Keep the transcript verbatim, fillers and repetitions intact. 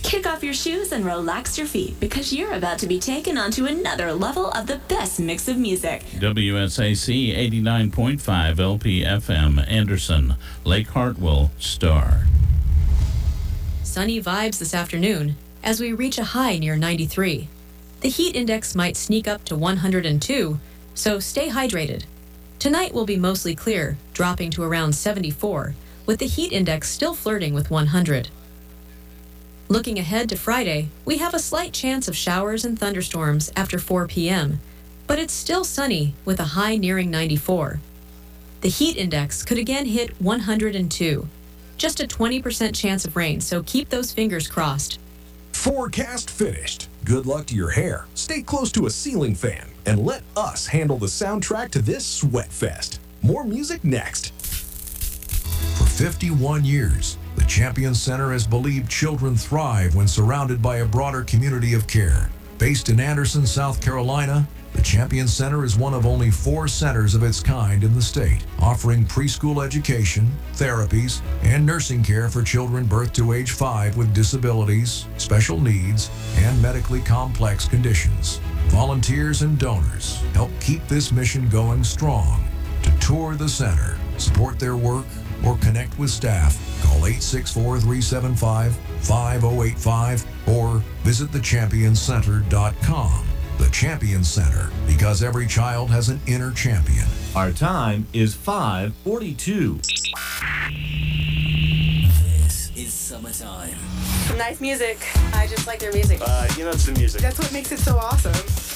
Kick off your shoes and relax your feet because you're about to be taken onto another level of the best mix of music. W S A C eighty-nine point five L P F M, Anderson, Lake Hartwell, Star. Sunny vibes this afternoon as we reach a high near ninety-three. The heat index might sneak up to one hundred two, so stay hydrated. Tonight will be mostly clear, dropping to around seventy-four, with the heat index still flirting with one hundred. Looking ahead to Friday, we have a slight chance of showers and thunderstorms after four p.m., but it's still sunny with a high nearing ninety-four. The heat index could again hit one hundred two. Just a twenty percent chance of rain, so keep those fingers crossed. Forecast finished. Good luck to your hair. Stay close to a ceiling fan and let us handle the soundtrack to this sweat fest. More music next. For fifty-one years, the Champion Center has believed children thrive when surrounded by a broader community of care. Based in Anderson, South Carolina, the Champion Center is one of only four centers of its kind in the state, offering preschool education, therapies, and nursing care for children birth to age five with disabilities, special needs, and medically complex conditions. Volunteers and donors help keep this mission going strong. To tour the center, support their work, or connect with staff, call eight six four, three seven five, five oh eight five or visit the champion center dot com. The Champion Center, because every child has an inner champion. Our time is five forty-two. This is summertime. Nice music. I just like their music. Uh, you know, it's the music. That's what makes it so awesome.